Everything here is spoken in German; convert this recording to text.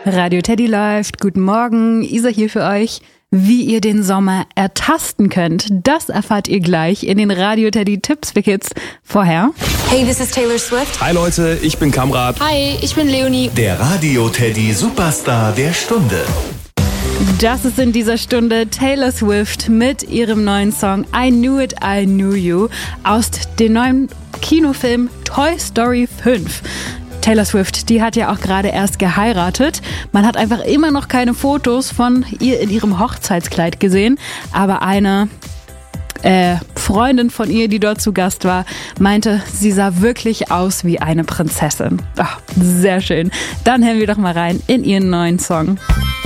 Radio Teddy läuft. Guten Morgen, Isa hier für euch. Wie ihr den Sommer ertasten könnt, das erfahrt ihr gleich in den Radio Teddy Tipps für Kids. Vorher. Hey, this is Taylor Swift. Hi Leute, ich bin Kamrat. Hi, ich bin Leonie. Der Radio Teddy Superstar der Stunde. Das ist in dieser Stunde Taylor Swift mit ihrem neuen Song I Knew It, I Knew You aus dem neuen Kinofilm Toy Story 5. Taylor Swift, die hat ja auch gerade erst geheiratet. Man hat einfach immer noch keine Fotos von ihr in ihrem Hochzeitskleid gesehen. Aber eine Freundin von ihr, die dort zu Gast war, meinte, sie sah wirklich aus wie eine Prinzessin. Ach, sehr schön. Dann hören wir doch mal rein in ihren neuen Song.